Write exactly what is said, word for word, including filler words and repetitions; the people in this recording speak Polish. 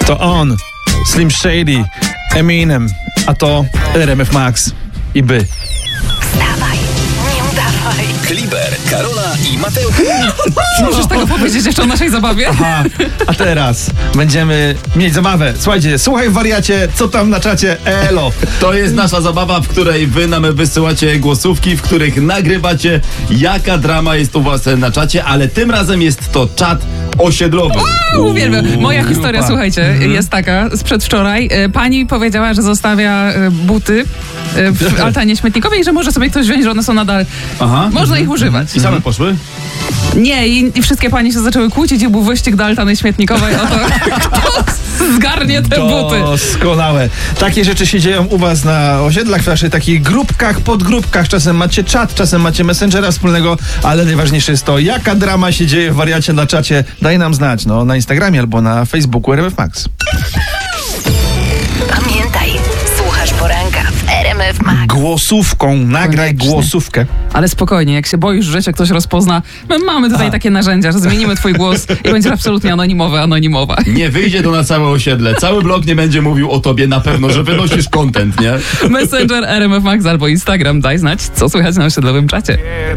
To on, Slim Shady, Eminem, a to R M F Max i By. Wstawaj, nie udawaj. Kliber, Karola i Mateusz. Możesz tego powiedzieć jeszcze o naszej zabawie? Aha, a teraz będziemy mieć zabawę. Słuchajcie, słuchaj wariacie, co tam na czacie, elo. To jest nasza zabawa, w której wy nam wysyłacie głosówki, w których nagrywacie, jaka drama jest u was na czacie, ale tym razem jest to czat osiedlowy. A, uwielbiam. Moja historia, słuchajcie, jest taka, z przedwczoraj. E, Pani powiedziała, że zostawia e, buty e, w altanie śmietnikowej i że może sobie ktoś wziąć, że one są nadal... Aha. Można ich używać. I same poszły? Nie, i, i wszystkie panie się zaczęły kłócić i był wyścig do altany śmietnikowej o to, kto zgarnie te buty. Doskonałe. Takie rzeczy się dzieją u was na osiedlach, w waszych takich grupkach, podgrupkach. Czasem macie czat, czasem macie messengera wspólnego, ale najważniejsze jest to, jaka drama się dzieje w wariacie na czacie. Daj nam znać, no, na Instagramie albo na Facebooku R M F Max. Pamiętaj, słuchasz poranka w R M F Max. Głosówką, nagraj Koniecznie. głosówkę. Ale spokojnie, jak się boisz, że cię ktoś rozpozna, my mamy tutaj A. takie narzędzia, że zmienimy twój głos i będziesz absolutnie anonimowy, anonimowa. Nie wyjdzie to na całe osiedle. Cały blok nie będzie mówił o tobie na pewno, że wynosisz content, nie? Messenger R M F Max albo Instagram, daj znać, co słychać na osiedlowym czacie.